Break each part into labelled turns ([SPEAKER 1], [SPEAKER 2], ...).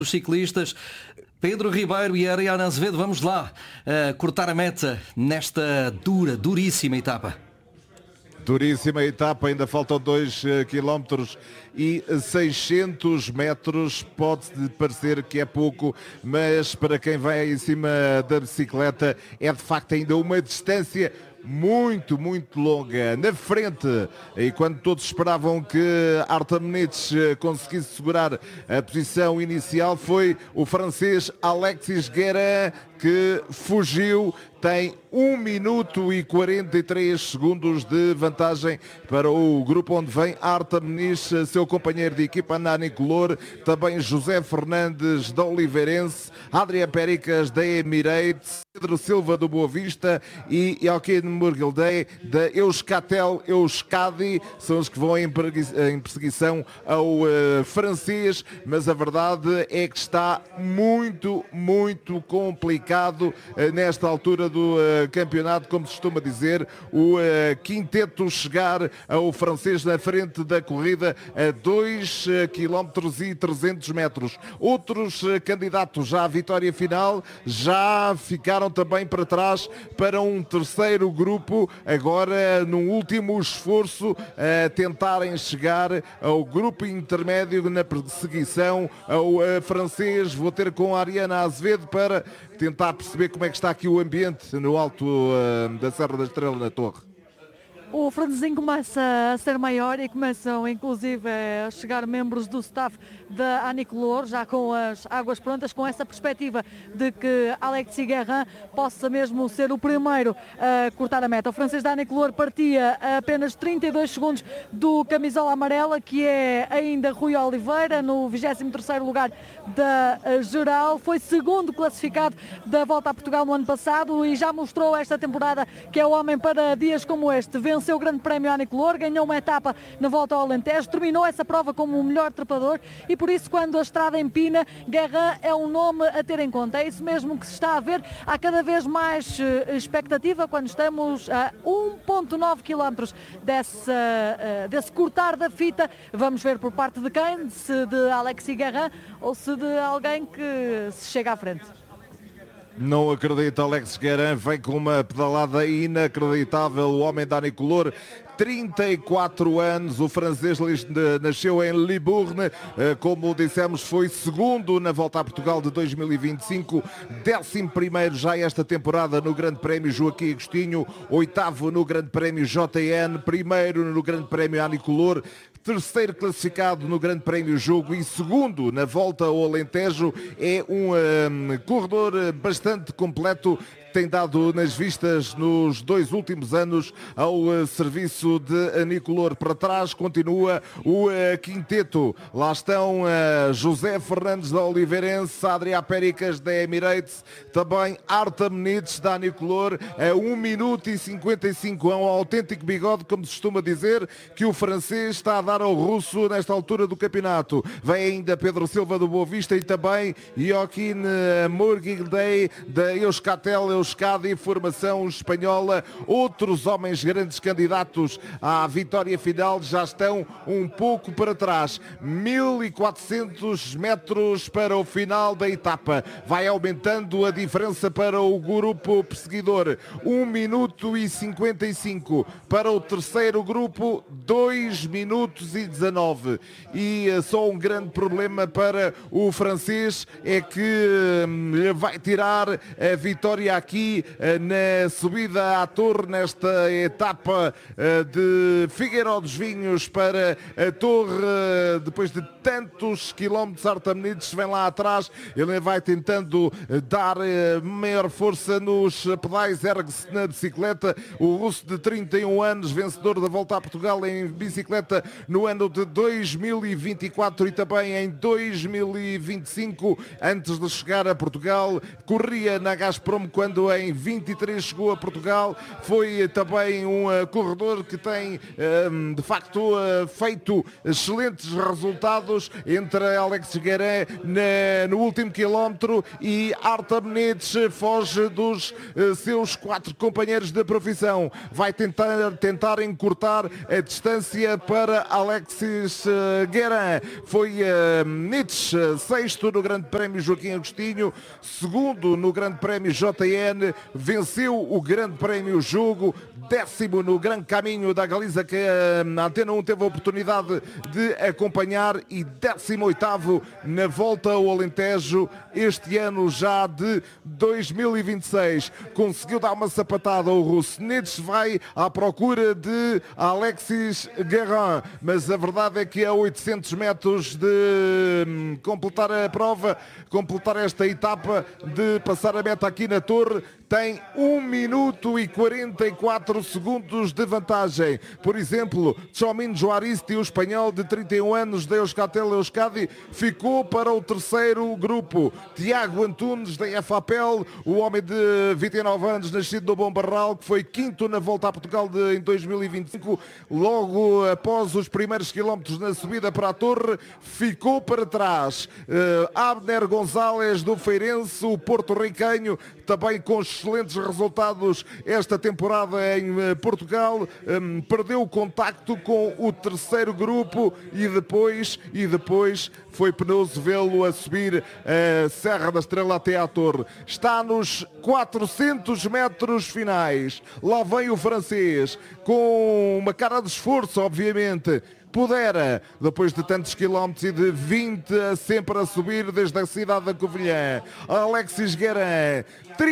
[SPEAKER 1] Os ciclistas Pedro Ribeiro e Ariana Azevedo, vamos lá cortar a meta nesta duríssima etapa.
[SPEAKER 2] Duríssima etapa, ainda faltam 2 km e 600 metros. Pode parecer que é pouco, mas para quem vai em cima da bicicleta é de facto ainda uma distância muito longa. Na frente, e quando todos esperavam que Artem Nitz conseguisse segurar a posição inicial, foi o francês Alexis Guérin que fugiu. Tem 1 minuto e 43 segundos de vantagem para o grupo onde vem Artem Nitz, seu companheiro de equipa Nani Color, também José Fernandes da Oliveirense, Adrián Pericas da Emirates, Pedro Silva do Boa Vista e Joaquim Murgildé da Euskaltel Euskadi, são os que vão em perseguição ao francês, mas a verdade é que está muito complicado nesta altura do campeonato, como se costuma dizer, o quinteto chegar ao francês na frente da corrida a 2 km e 300 metros. Outros candidatos à vitória final já ficaram também para trás para um terceiro grupo, agora num último esforço a tentarem chegar ao grupo intermédio na perseguição ao francês. Vou ter com a Ariana Azevedo para tentar perceber como é que está aqui o ambiente no alto da Serra da Estrela, na Torre.
[SPEAKER 3] O francesinho começa a ser maior e começam inclusive a chegar membros do staff da Anicolor, já com as águas prontas, com essa perspectiva de que Alexis Guérin possa mesmo ser o primeiro a cortar a meta. O francês da Anicolor partia a apenas 32 segundos do camisola amarela, que é ainda Rui Oliveira, no 23º lugar da geral. Foi segundo classificado da Volta a Portugal no ano passado e já mostrou esta temporada que é o homem para dias como este. Venceu o Grande Prémio Anicolor, ganhou uma etapa na Volta ao Alentejo, terminou essa prova como o melhor trepador e por isso quando a estrada empina, Guérin é um nome a ter em conta. É isso mesmo que se está a ver. Há cada vez mais expectativa quando estamos a 1,9 km desse cortar da fita. Vamos ver por parte de quem, se de Alexis Guérin ou se de alguém que se chega à frente.
[SPEAKER 2] Não acredito, Alexis Guérin vem com uma pedalada inacreditável, o homem da Anicolor, 34 anos, o francês nasceu em Libourne, como dissemos foi segundo na Volta a Portugal de 2025, 11º já esta temporada no Grande Prémio Joaquim Agostinho, 8º no Grande Prémio JN, primeiro no Grande Prémio Anicolor, terceiro classificado no Grande Prémio Jogo e segundo na Volta ao Alentejo. É um corredor bastante completo, tem dado nas vistas nos 2 últimos anos ao serviço de Anicolor. Para trás continua o quinteto. Lá estão José Fernandes da Oliveirense, Adrián Pericas da Emirates, também Artem Nitz da Anicolor, a 1 minuto e 55. É um autêntico bigode, como se costuma dizer, que o francês está a dar ao russo nesta altura do campeonato. Vem ainda Pedro Silva do Boa Vista e também Joaquim Murgildé da Euskaltel Euskadi, formação espanhola. Outros homens grandes candidatos à vitória final já estão um pouco para trás. 1400 metros para o final da etapa. Vai aumentando a diferença para o grupo perseguidor. 1 minuto e 55. Para o terceiro grupo, 2 minutos e 19. E só um grande problema para o francês é que vai tirar a vitória aqui na subida à Torre, nesta etapa de Figueiró dos Vinhos para a Torre, depois de tantos quilómetros. Artem Nitz vem lá atrás, ele vai tentando dar maior força nos pedais, ergue-se na bicicleta, o russo de 31 anos, vencedor da Volta a Portugal em bicicleta no ano de 2024 e também em 2025, antes de chegar a Portugal, corria na Gazprom quando em 23 chegou a Portugal. Foi também um corredor que tem de facto feito excelentes resultados, entre Alexis Guérin no último quilómetro e Artem Nitz foge dos seus 4 companheiros de profissão. Vai tentar encurtar a distância para Alexis Guerin. Foi Nietzsche, sexto no Grande Prémio Joaquim Agostinho, segundo no Grande Prémio JN, venceu o Grande Prémio Jogo, décimo no Grande Caminho da Galiza, que a Antena 1 teve a oportunidade de acompanhar, e 18º na Volta ao Alentejo, este ano já de 2026. Conseguiu dar uma sapatada ao russo. Nietzsche vai à procura de Alexis Guerin, mas a verdade é que a 800 metros de completar a prova, completar esta etapa, de passar a meta aqui na Torre, tem 1 minuto e 44 segundos de vantagem. Por exemplo, Txomin Juaristi, o espanhol de 31 anos da Euskaltel Euskadi, ficou para o terceiro grupo. Tiago Antunes, da FAPEL, o homem de 29 anos, nascido no Bom Barral, que foi quinto na Volta a Portugal em 2025, logo após os primeiros quilómetros na subida para a Torre, ficou para trás. Abner Gonzalez, do Feirense, o porto-ricanho, também com excelentes resultados esta temporada em Portugal, perdeu o contacto com o terceiro grupo e depois foi penoso vê-lo a subir a Serra da Estrela até à Torre. Está nos 400 metros finais. Lá vem o francês, com uma cara de esforço, obviamente. Pudera, depois de tantos quilómetros e de 20 sempre a subir desde a cidade da Covilhã. Alexis Guerin,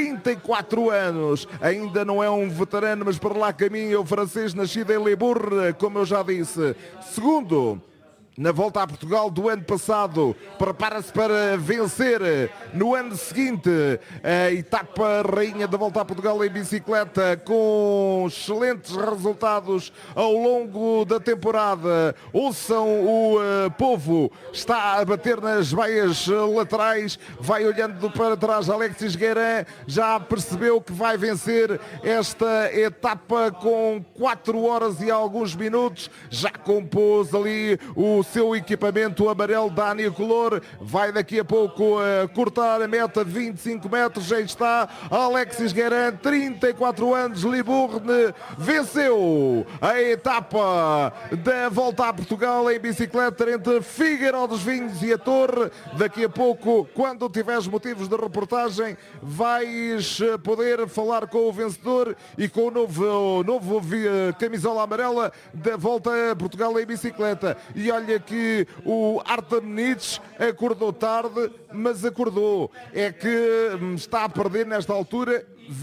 [SPEAKER 2] 34 anos, ainda não é um veterano, mas para lá caminha o francês, nascido em Libourne, como eu já disse. Segundo na Volta a Portugal do ano passado, prepara-se para vencer no ano seguinte a etapa rainha da Volta a Portugal em bicicleta, com excelentes resultados ao longo da temporada. Ouçam o povo, está a bater nas baias laterais, vai olhando para trás. Alexis Guerin já percebeu que vai vencer esta etapa com 4 horas e alguns minutos, já compôs ali o seu equipamento amarelo da Anicolor, vai daqui a pouco cortar a meta de 25 metros, já está Alexis Guerin, 34 anos, Libourne, venceu a etapa da Volta a Portugal em bicicleta entre Figueiró dos Vinhos e a Torre. Daqui a pouco, quando tiveres motivos de reportagem, vais poder falar com o vencedor e com o novo camisola amarela da Volta a Portugal em bicicleta. E olha que o Artem Nietzsche acordou tarde, mas acordou. É que está a perder nesta altura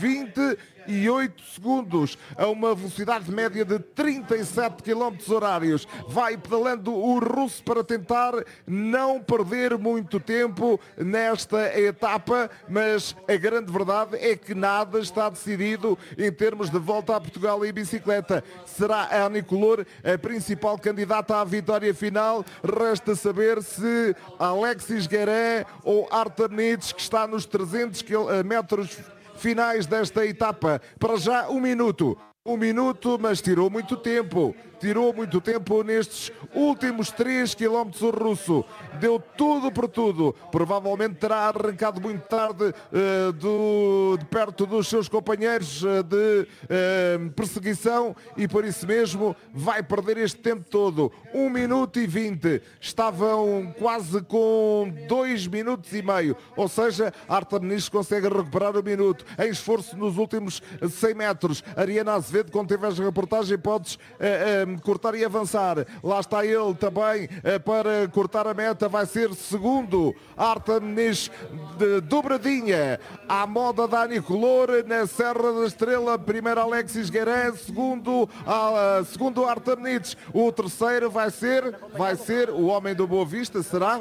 [SPEAKER 2] 28 segundos a uma velocidade média de 37 km horários. Vai pedalando o russo para tentar não perder muito tempo nesta etapa, mas a grande verdade é que nada está decidido em termos de Volta a Portugal em bicicleta. Será a Anicolor a principal candidata à vitória final. Resta saber se Alexis Guerin ou Artem Nietzsche, que está nos 300 metros finais desta etapa. Para já 1 minuto. 1 minuto, mas tirou muito tempo nestes últimos 3 km o russo. Deu tudo por tudo. Provavelmente terá arrancado muito tarde de perto dos seus companheiros de perseguição e por isso mesmo vai perder este tempo todo. 1 minuto e 20. Estavam quase com 2 minutos e meio. Ou seja, Artem Nietzsche consegue recuperar 1 minuto. Em esforço nos últimos 100 metros. Ariana Azevedo, quando tiveres a reportagem, podes cortar e avançar. Lá está ele também para cortar a meta. Vai ser segundo Artem Nietzsche, de dobradinha à moda da Anicolor na Serra da Estrela. Primeiro Alexis Guerin, segundo Artem Nietzsche. O terceiro vai ser o homem do Boa Vista, será?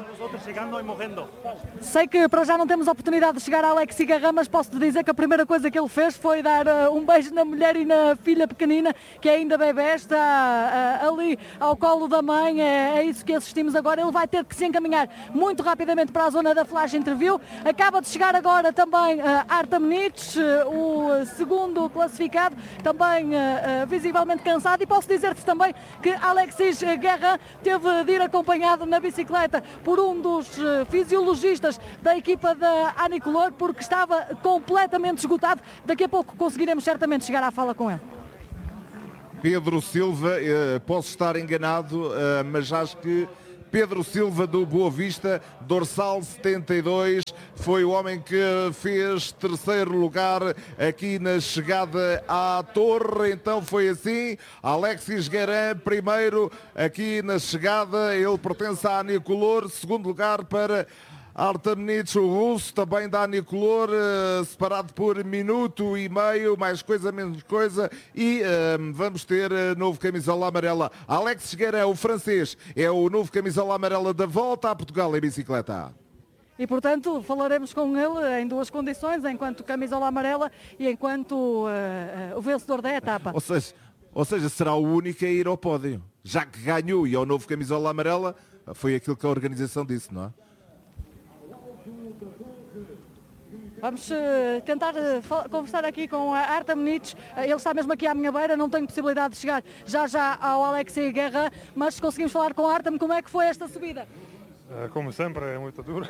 [SPEAKER 3] Sei que para já não temos a oportunidade de chegar a Alexis Guerin, mas posso-te dizer que a primeira coisa que ele fez foi dar um beijo na mulher e na filha pequenina, que ainda bebê, está ali ao colo da mãe. É isso que assistimos agora. Ele vai ter que se encaminhar muito rapidamente para a zona da flash interview. Acaba de chegar agora também Artem Nietzsche, o segundo classificado, também visivelmente cansado, e posso dizer-te também que Alexis Guerin teve de ir acompanhado na bicicleta por um dos fisiologistas da equipa da Anicolor, porque estava completamente esgotado. Daqui a pouco conseguiremos certamente chegar à fala com ele.
[SPEAKER 2] Pedro Silva, posso estar enganado, mas acho que Pedro Silva do Boa Vista, dorsal 72, foi o homem que fez terceiro lugar aqui na chegada à torre. Então foi assim, Alexis Guerin primeiro aqui na chegada, ele pertence à Anicolor, segundo lugar para Artem Nitsch, o russo, também da Anicolor, separado por minuto e meio, mais coisa, menos coisa, e vamos ter novo camisola amarela. Alexis Guerin, o francês, é o novo camisola amarela da volta a Portugal em bicicleta.
[SPEAKER 3] E, portanto, falaremos com ele em duas condições, enquanto camisola amarela e enquanto o vencedor da etapa.
[SPEAKER 2] Ou seja, será o único a ir ao pódio. Já que ganhou e é o novo camisola amarela, foi aquilo que a organização disse, não é?
[SPEAKER 3] Vamos tentar conversar aqui com a Artem Nitsch. Ele está mesmo aqui à minha beira, não tenho possibilidade de chegar já ao Alexis Guerin, mas se conseguimos falar com a Artem, como é que foi esta subida?
[SPEAKER 4] Como sempre, é muito dura.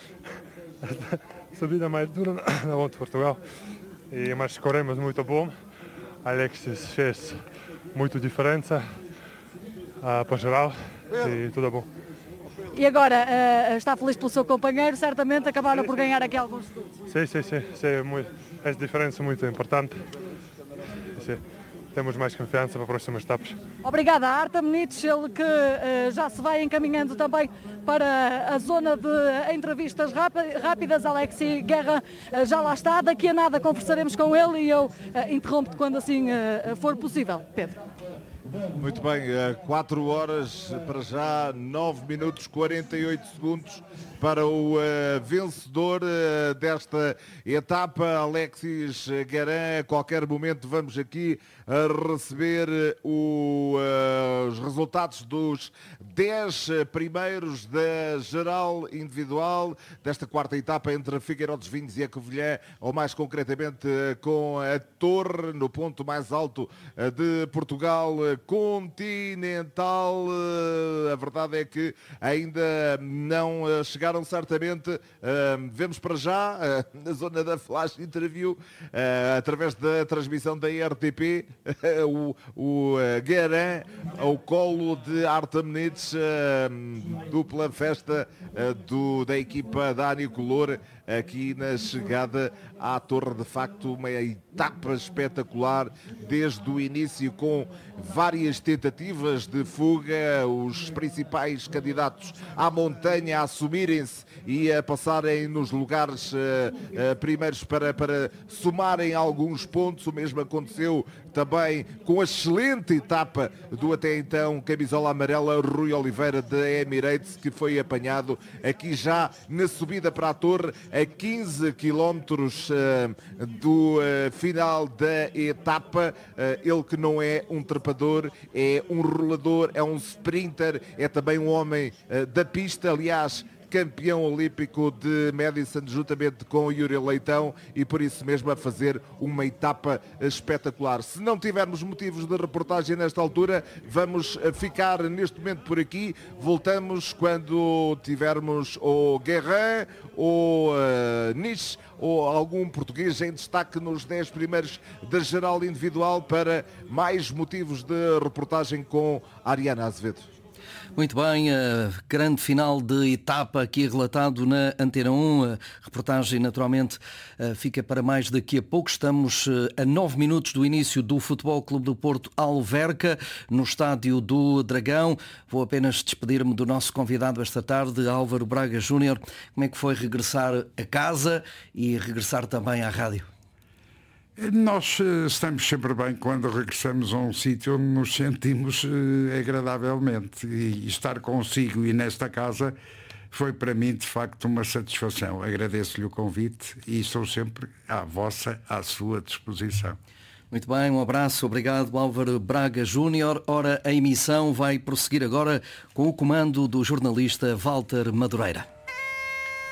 [SPEAKER 4] A subida mais dura na volta de Portugal. Mas corremos muito bom. Alexis fez muita diferença para geral e tudo bom.
[SPEAKER 3] E agora, está feliz pelo seu companheiro, certamente acabaram por ganhar aqui alguns segundos.
[SPEAKER 4] Sim. Essa diferença é muito importante. Sim. Temos mais confiança para as próximas etapas.
[SPEAKER 3] Obrigada, Artem Nitsch, ele que já se vai encaminhando também para a zona de entrevistas rápidas. Alexis Guerin já lá está, daqui a nada conversaremos com ele e eu interrompo-te quando assim for possível. Pedro.
[SPEAKER 2] Muito bem, 4 horas para já, 9 minutos 48 segundos para o vencedor desta etapa, Alexis Guerin. A qualquer momento vamos aqui receber os resultados dos 10 primeiros da geral individual desta quarta etapa entre Figueiró dos Vinhos e a Covilhã, ou mais concretamente com a Torre, no ponto mais alto de Portugal continental. A verdade é que ainda não chegaram certamente. Vemos para já na zona da flash interview, através da transmissão da RTP, o Guerin ao colo de Artem Nitsch, dupla festa da equipa da Anicolor aqui na chegada à Torre. De facto, uma etapa espetacular desde o início, com várias tentativas de fuga, os principais candidatos à montanha a assumirem-se e a passarem nos lugares primeiros para somarem alguns pontos. O mesmo aconteceu também com a excelente etapa do até então camisola amarela Rui Oliveira de Emirates, que foi apanhado aqui já na subida para a Torre, a 15 quilómetros do final da etapa. Ele que não é um trepador, é um rolador, é um sprinter, é também um homem da pista, aliás, campeão olímpico de Madison juntamente com Yuri Leitão, e por isso mesmo a fazer uma etapa espetacular. Se não tivermos motivos de reportagem nesta altura, vamos ficar neste momento por aqui. Voltamos quando tivermos o Guerin, ou Nitsch, ou algum português em destaque nos 10 primeiros da geral individual, para mais motivos de reportagem com Ariana Azevedo.
[SPEAKER 1] Muito bem, grande final de etapa aqui relatado na Antena 1. A reportagem naturalmente fica para mais daqui a pouco. Estamos a 9 minutos do início do Futebol Clube do Porto Alverca, no estádio do Dragão. Vou apenas despedir-me do nosso convidado esta tarde, Álvaro Braga Júnior. Como é que foi regressar a casa e regressar também à rádio?
[SPEAKER 5] Nós estamos sempre bem quando regressamos a um sítio onde nos sentimos agradavelmente, e estar consigo e nesta casa foi para mim de facto uma satisfação. Agradeço-lhe o convite e estou sempre à sua disposição.
[SPEAKER 1] Muito bem, um abraço, obrigado Álvaro Braga Júnior. Ora, a emissão vai prosseguir agora com o comando do jornalista Walter Madureira.